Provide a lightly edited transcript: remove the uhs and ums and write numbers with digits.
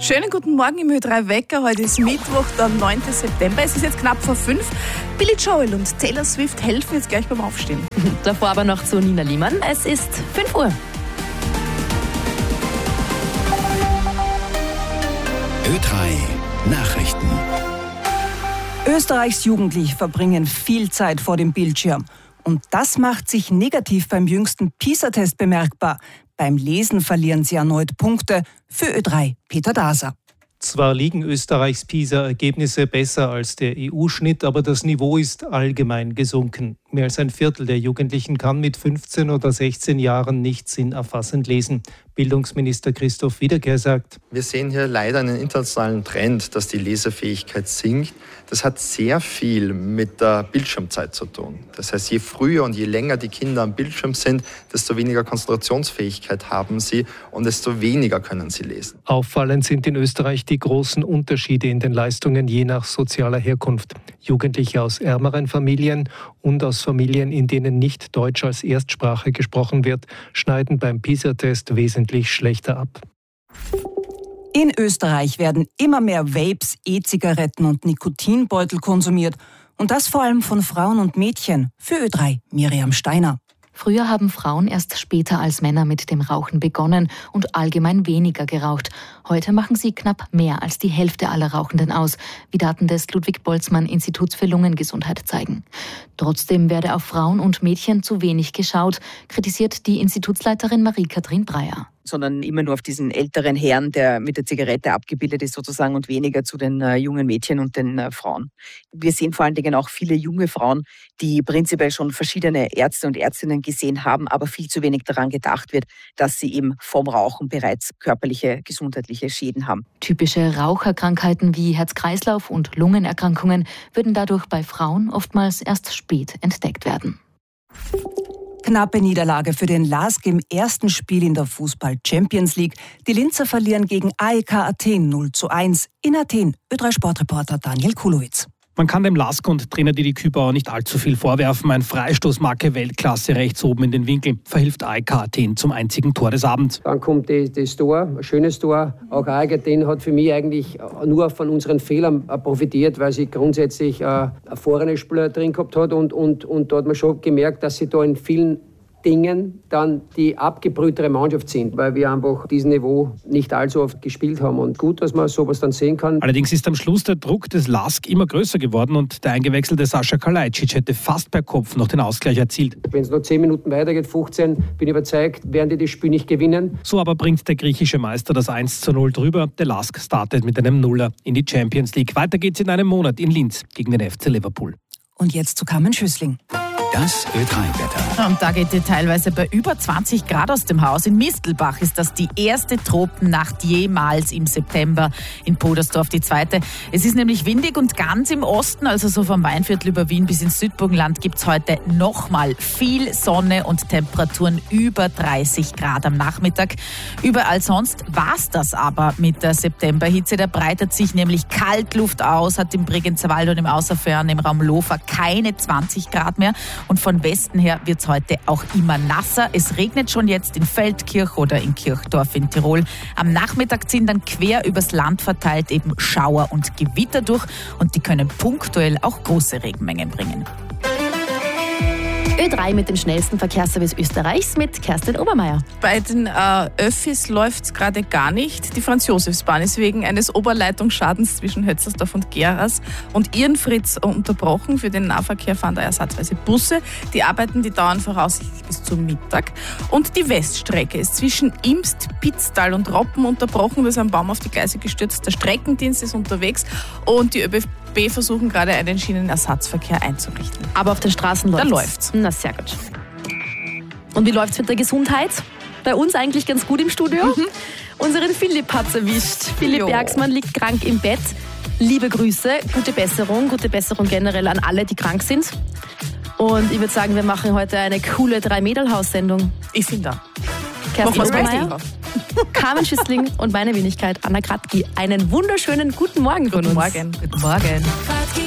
Schönen guten Morgen im Ö3 Wecker. Heute ist Mittwoch, der 9. September. Es ist jetzt knapp vor 5. Billy Joel und Taylor Swift helfen jetzt gleich beim Aufstehen. Davor aber noch zu Nina Liemann. Es ist 5 Uhr. Ö3 Nachrichten. Österreichs Jugendliche verbringen viel Zeit vor dem Bildschirm. Und das macht sich negativ beim jüngsten PISA-Test bemerkbar. Beim Lesen verlieren sie erneut Punkte. Für Ö3 Peter Daser. Zwar liegen Österreichs PISA-Ergebnisse besser als der EU-Schnitt, aber das Niveau ist allgemein gesunken. Mehr als ein Viertel der Jugendlichen kann mit 15 oder 16 Jahren nicht sinnerfassend lesen. Bildungsminister Christoph Wiederkehr sagt: Wir sehen hier leider einen internationalen Trend, dass die Lesefähigkeit sinkt. Das hat sehr viel mit der Bildschirmzeit zu tun. Das heißt, je früher und je länger die Kinder am Bildschirm sind, desto weniger Konzentrationsfähigkeit haben sie und desto weniger können sie lesen. Auffallend sind in Österreich die großen Unterschiede in den Leistungen je nach sozialer Herkunft. Jugendliche aus ärmeren Familien und aus Familien, in denen nicht Deutsch als Erstsprache gesprochen wird, schneiden beim PISA-Test wesentlich schlechter ab. In Österreich werden immer mehr Vapes, E-Zigaretten und Nikotinbeutel konsumiert. Und das vor allem von Frauen und Mädchen. Für Ö3 Miriam Steiner. Früher haben Frauen erst später als Männer mit dem Rauchen begonnen und allgemein weniger geraucht. Heute machen sie knapp mehr als die Hälfte aller Rauchenden aus, wie Daten des Ludwig-Boltzmann-Instituts für Lungengesundheit zeigen. Trotzdem werde auf Frauen und Mädchen zu wenig geschaut, kritisiert die Institutsleiterin Marie-Kathrin Breyer. Sondern immer nur auf diesen älteren Herrn, der mit der Zigarette abgebildet ist sozusagen, und weniger zu den jungen Mädchen und den Frauen. Wir sehen vor allen Dingen auch viele junge Frauen, die prinzipiell schon verschiedene Ärzte und Ärztinnen gesehen haben, aber viel zu wenig daran gedacht wird, dass sie eben vom Rauchen bereits körperliche, gesundheitliche Schäden haben. Typische Raucherkrankheiten wie Herz-Kreislauf- und Lungenerkrankungen würden dadurch bei Frauen oftmals erst spät entdeckt werden. Knappe Niederlage für den LASK im ersten Spiel in der Fußball-Champions League. Die Linzer verlieren gegen AEK Athen 0:1 in Athen. Ö3 Sportreporter Daniel Kulowitz. Man kann dem LASK und Trainer Didi Kübauer nicht allzu viel vorwerfen. Ein Freistoßmarke Weltklasse rechts oben in den Winkel verhilft AEK Athen zum einzigen Tor des Abends. Dann kommt das Tor, ein schönes Tor. Auch AEK Athen hat für mich eigentlich nur von unseren Fehlern profitiert, weil sie grundsätzlich erfahrene Spieler drin gehabt hat und da hat man schon gemerkt, dass sie da in vielen Dingen dann die abgebrühtere Mannschaft sind, weil wir einfach diesem Niveau nicht allzu oft gespielt haben. Und gut, dass man sowas dann sehen kann. Allerdings ist am Schluss der Druck des LASK immer größer geworden und der eingewechselte Sascha Kalajdzic hätte fast per Kopf noch den Ausgleich erzielt. Wenn es noch 10 Minuten weitergeht, 15, bin ich überzeugt, werden die das Spiel nicht gewinnen. So aber bringt der griechische Meister das 1:0 drüber. Der LASK startet mit einem Nuller in die Champions League. Weiter geht's in einem Monat in Linz gegen den FC Liverpool. Und jetzt zu Carmen Schüssling. Das Ö3-Wetter. Und da geht ihr teilweise bei über 20 Grad aus dem Haus. In Mistelbach ist das die erste Tropennacht jemals im September. In Podersdorf die zweite. Es ist nämlich windig und ganz im Osten, also so vom Weinviertel über Wien bis ins Südburgenland, gibt es heute nochmal viel Sonne und Temperaturen über 30 Grad am Nachmittag. Überall sonst war's das aber mit der Septemberhitze. Da breitet sich nämlich Kaltluft aus, hat im Bregenzer Wald und im Außerfern im Raum Lofer keine 20 Grad mehr. Und von Westen her wird es heute auch immer nasser. Es regnet schon jetzt in Feldkirch oder in Kirchdorf in Tirol. Am Nachmittag ziehen dann quer übers Land verteilt eben Schauer und Gewitter durch. Und die können punktuell auch große Regenmengen bringen. Ö3 mit dem schnellsten Verkehrsservice Österreichs mit Kerstin Obermeier. Bei den Öffis läuft es gerade gar nicht. Die Franz-Josefs-Bahn ist wegen eines Oberleitungsschadens zwischen Hötzersdorf und Geraas und Irnfritz unterbrochen. Für den Nahverkehr fahren da ersatzweise Busse. Die Arbeiten, die dauern voraussichtlich bis zum Mittag. Und die Weststrecke ist zwischen Imst, Pitztal und Roppen unterbrochen. Da ist ein Baum auf die Gleise gestürzt. Der Streckendienst ist unterwegs und die ÖBB versuchen gerade einen Schienenersatzverkehr einzurichten. Aber auf den Straßen läuft's. Da läuft's. Na, sehr gut. Und wie läuft's mit der Gesundheit? Bei uns eigentlich ganz gut im Studio. Unseren Philipp hat's erwischt. Philipp Bergsmann liegt krank im Bett. Liebe Grüße, gute Besserung generell an alle, die krank sind. Und ich würde sagen, wir machen heute eine coole 3-Mädel-Haus-Sendung. Ich bin da. Kerstin Obermeier, Carmen Schüssling und meine Wenigkeit Anna Kratki. Einen wunderschönen guten Morgen von uns. Guten Morgen.